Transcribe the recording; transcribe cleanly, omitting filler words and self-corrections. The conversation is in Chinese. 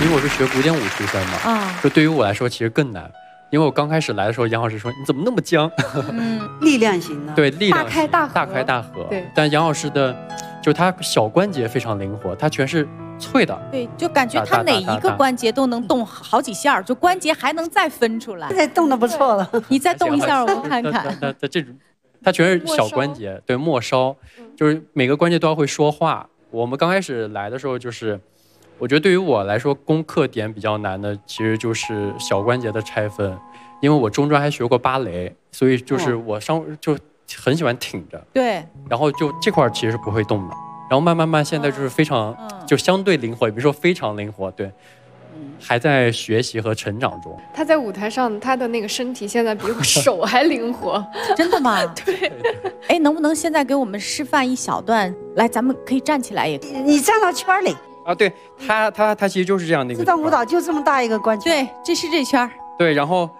因为我是学古典舞出身嘛，就对于我来说其实更难。因为我刚开始来的时候，杨老师说你怎么那么僵？ 力量型的， 对，力量大开大合， 大开大合。 对， 但杨老师的，就他小关节非常灵活，他全是脆的。 对，就感觉他哪一个关节都能动好几下，就关节还能再分出来。 现在动的不错了， 你再动一下，我们看看。 那这种，他全是小关节，对，末梢，就是每个关节都要会说话。我们刚开始来的时候，就是我觉得对于我来说，攻克点比较难的，其实就是小关节的拆分。因为我中专还学过芭蕾，所以就是我就很喜欢挺着， 对， 然后就这块其实是不会动的，然后慢慢现在就是非常就相对灵活，也不是说非常灵活，对，还在学习和成长中。 他在舞台上，他的那个身体现在比我手还灵活， 真的吗？ 对。 哎，能不能现在给我们示范一小段？来，咱们可以站起来也。 你站到圈里啊，对他其实就是这样的一个。 这段舞蹈就这么大一个关节。 对，这是这圈。 对，然后